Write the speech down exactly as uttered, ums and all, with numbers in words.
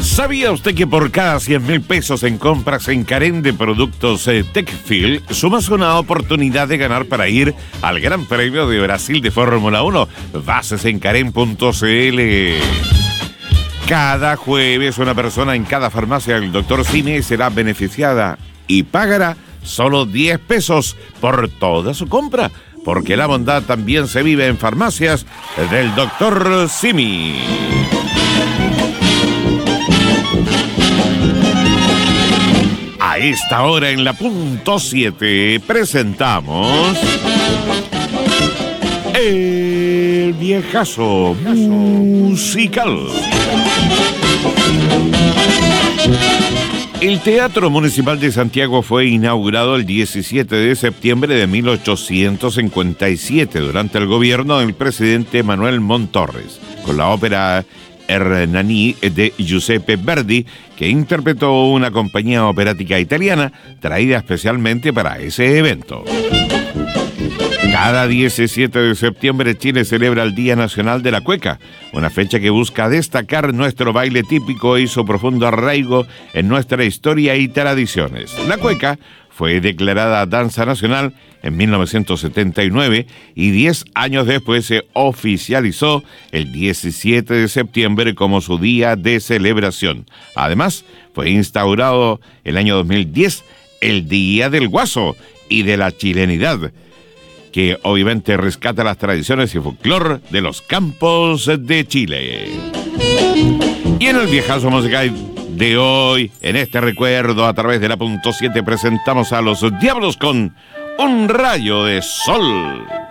¿Sabía usted que por cada cien mil pesos en compras en Carén de productos eh, Techfield, sumas una oportunidad de ganar para ir al Gran Premio de Brasil de Fórmula uno? Bases en Carén punto c l. Cada jueves una persona en cada farmacia del doctor Simi será beneficiada y pagará solo diez pesos por toda su compra, porque la bondad también se vive en farmacias del doctor Simi. A esta hora en la punto siete presentamos El Viejazo Musical. El Teatro Municipal de Santiago fue inaugurado el diecisiete de septiembre de mil ochocientos cincuenta y siete durante el gobierno del presidente Manuel Montt Torres, con la ópera Hernani de Giuseppe Verdi, que interpretó una compañía operática italiana traída especialmente para ese evento. Cada diecisiete de septiembre Chile celebra el Día Nacional de la Cueca, una fecha que busca destacar nuestro baile típico y su profundo arraigo en nuestra historia y tradiciones. La cueca fue declarada danza nacional en mil novecientos setenta y nueve y diez años después se oficializó el diecisiete de septiembre como su día de celebración. Además, fue instaurado el año dos mil diez el Día del Guaso y de la Chilenidad, que obviamente rescata las tradiciones y folclore de los campos de Chile. Y en el Viejazo Musical de hoy, en este recuerdo a través de la punto siete, presentamos a Los Diablos con Un Rayo de Sol.